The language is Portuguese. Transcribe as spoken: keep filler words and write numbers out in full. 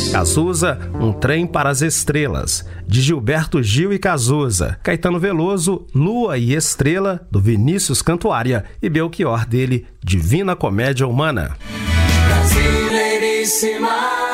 Cazuza, Um Trem para as Estrelas, de Gilberto Gil e Cazuza. Caetano Veloso, Lua e Estrela, do Vinícius Cantuária. E Belchior dele, Divina Comédia Humana. Brasileiríssima.